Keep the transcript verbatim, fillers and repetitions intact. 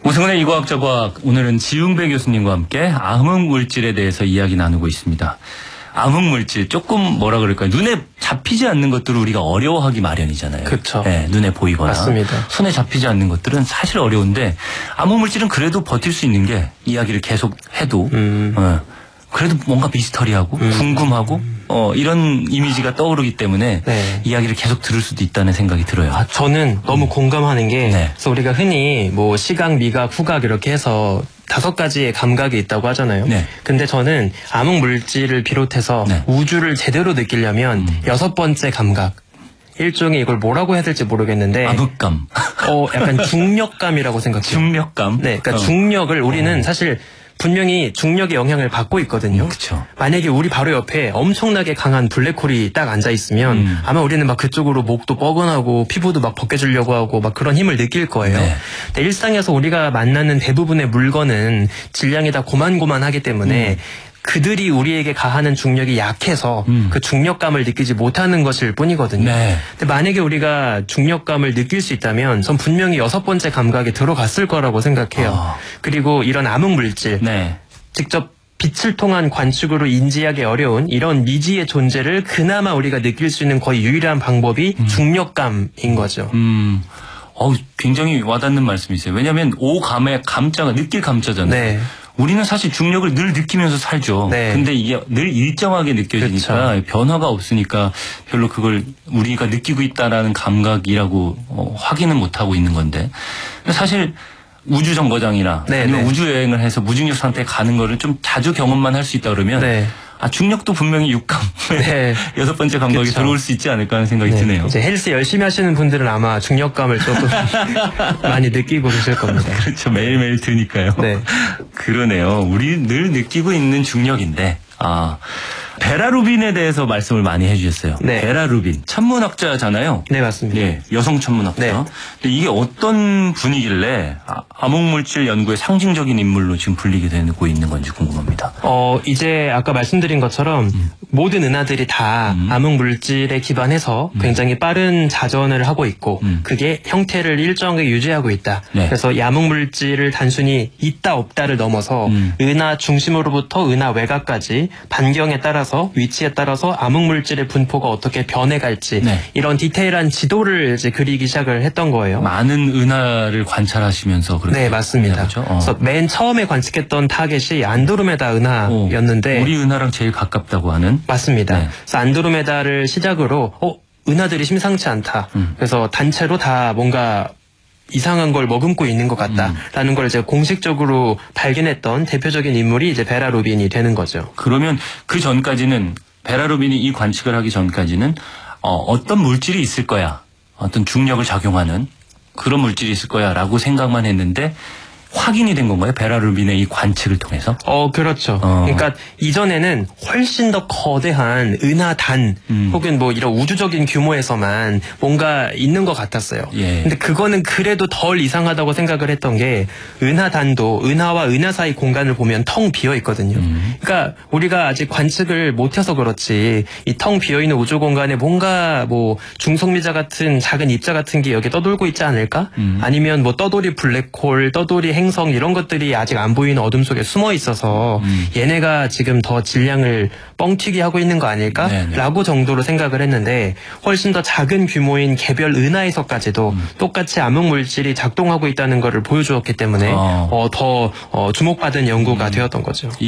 오승훈의 이과학자 과학, 오늘은 지웅배 교수님과 함께 암흑물질에 대해서 이야기 나누고 있습니다. 암흑물질, 조금 뭐라 그럴까요? 눈에 잡히지 않는 것들을 우리가 어려워하기 마련이잖아요. 그렇죠. 네, 눈에 보이거나 맞습니다. 손에 잡히지 않는 것들은 사실 어려운데 암흑물질은 그래도 버틸 수 있는 게 이야기를 계속 해도 음. 어, 그래도 뭔가 미스터리하고 음. 궁금하고 음. 어, 이런 이미지가 떠오르기 때문에 네. 이야기를 계속 들을 수도 있다는 생각이 들어요. 아, 저는 너무 음. 공감하는 게 네. 그래서 우리가 흔히 뭐 시각, 미각, 후각 이렇게 해서 다섯 가지의 감각이 있다고 하잖아요. 네. 근데 저는 암흑물질을 비롯해서 네. 우주를 제대로 느끼려면 음. 여섯 번째 감각, 일종의 이걸 뭐라고 해야 될지 모르겠는데 암흑감. 어, 약간 중력감이라고 생각해요. 중력감. 네, 그러니까 어. 중력을 우리는 어. 사실 분명히 중력의 영향을 받고 있거든요. 그렇죠. 만약에 우리 바로 옆에 엄청나게 강한 블랙홀이 딱 앉아 있으면 음. 아마 우리는 막 그쪽으로 목도 뻐근하고 피부도 막 벗겨주려고 하고 막 그런 힘을 느낄 거예요. 네. 근데 일상에서 우리가 만나는 대부분의 물건은 질량이 다 고만고만하기 때문에 음. 그들이 우리에게 가하는 중력이 약해서 음. 그 중력감을 느끼지 못하는 것일 뿐이거든요. 네. 근데 만약에 우리가 중력감을 느낄 수 있다면 전 분명히 여섯 번째 감각에 들어갔을 거라고 생각해요. 아. 그리고 이런 암흑물질, 네. 직접 빛을 통한 관측으로 인지하기 어려운 이런 미지의 존재를 그나마 우리가 느낄 수 있는 거의 유일한 방법이 음. 중력감인 거죠. 음. 어우, 굉장히 와닿는 말씀이세요. 왜냐하면 오감의 감자가 느낄 감자잖아요. 네. 우리는 사실 중력을 늘 느끼면서 살죠. 네. 근데 이게 늘 일정하게 느껴지니까 그렇죠. 변화가 없으니까 별로 그걸 우리가 느끼고 있다라는 감각이라고 어, 확인은 못하고 있는 건데 사실 우주 정거장이나 네, 아니면 네. 우주 여행을 해서 무중력 상태에 가는 거를 좀 자주 경험만 할 수 있다 그러면 네. 아, 중력도 분명히 육감 네. 여섯 번째 감각이 그쵸. 들어올 수 있지 않을까 하는 생각이 네. 드네요. 이제 헬스 열심히 하시는 분들은 아마 중력감을 조금 많이 느끼고 계실 겁니다. 그렇죠. 매일매일 드니까요. 네. 그러네요. 우리 늘 느끼고 있는 중력인데, 아, 베라 루빈에 대해서 말씀을 많이 해주셨어요. 네. 베라 루빈. 천문학자잖아요. 네, 맞습니다. 네, 여성 천문학자. 네. 근데 이게 어떤 분이길래 아, 암흑물질 연구의 상징적인 인물로 지금 불리게 되고 있는 건지 궁금합니다. 어, 이제 아까 말씀드린 것처럼 음. 모든 은하들이 다 음. 암흑물질에 기반해서 음. 굉장히 빠른 자전을 하고 있고 음. 그게 형태를 일정하게 유지하고 있다. 네. 그래서 이 암흑물질을 단순히 있다 없다를 넘어서 음. 은하 중심으로부터 은하 외곽까지 반경에 따라서 위치에 따라서 암흑물질의 분포가 어떻게 변해갈지 네. 이런 디테일한 지도를 이제 그리기 시작을 했던 거예요. 많은 은하를 관찰하시면서 그렇게. 네, 맞습니다. 그렇죠? 어. 그래서 맨 처음에 관측했던 타겟이 안드로메다 은하였는데 우리 은하랑 제일 가깝다고 하는. 맞습니다. 네. 그래서 안드로메다를 시작으로 어 은하들이 심상치 않다. 음. 그래서 단체로 다 뭔가 이상한 걸 머금고 있는 것 같다라는 음. 걸 이제 공식적으로 발견했던 대표적인 인물이 이제 베라 루빈이 되는 거죠. 그러면 그 전까지는 베라 루빈이 이 관측을 하기 전까지는 어, 어떤 물질이 있을 거야, 어떤 중력을 작용하는 그런 물질이 있을 거야라고 생각만 했는데 확인이 된 건가요? 베라 루빈의 이 관측을 통해서? 어, 그렇죠. 어. 그러니까 이전에는 훨씬 더 거대한 은하단 음. 혹은 뭐 이런 우주적인 규모에서만 뭔가 있는 것 같았어요. 예. 근데 그거는 그래도 덜 이상하다고 생각을 했던 게 은하단도 은하와 은하 사이 공간을 보면 텅 비어 있거든요. 음. 그러니까 우리가 아직 관측을 못해서 그렇지 이 텅 비어 있는 우주 공간에 뭔가 뭐 중성미자 같은 작은 입자 같은 게 여기 떠돌고 있지 않을까? 음. 아니면 뭐 떠돌이 블랙홀, 떠돌이 행성 이런 것들이 아직 안 보이는 어둠 속에 숨어 있어서 음. 얘네가 지금 더 질량을 뻥튀기 하고 있는 거 아닐까? 네네. 라고 정도로 생각을 했는데 훨씬 더 작은 규모인 개별 은하에서까지도 음. 똑같이 암흑물질이 작동하고 있다는 것을 보여주었기 때문에 어. 어, 더 어, 주목받은 연구가 음. 되었던 거죠.